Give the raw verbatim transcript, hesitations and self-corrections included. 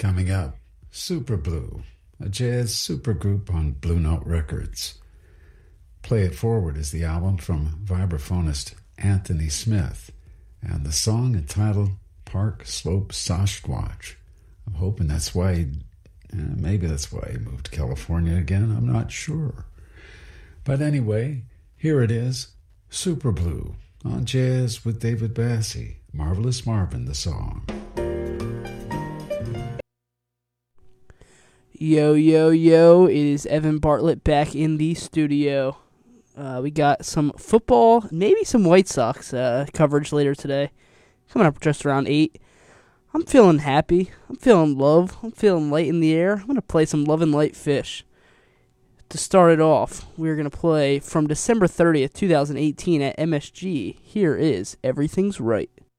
Coming up, Super Blue, a jazz supergroup on Blue Note Records. Play It Forward is the album from vibraphonist Anthony Smith, and the song entitled Park Slope Sasquatch. I'm hoping that's why, he, uh, maybe that's why he moved to California again, I'm not sure. But anyway, here it is, Super Blue, on Jazz with David Bassie. Marvelous Marvin, the song. Yo, yo, yo, it is Evan Bartlett back in the studio. Uh, we got some football, maybe some White Sox uh, coverage later today. Coming up just around eight. I'm feeling happy. I'm feeling love. I'm feeling light in the air. I'm going to play some Love and Light Fish. To start it off, we're going to play from December thirtieth, twenty eighteen at M S G. Here is Everything's Right.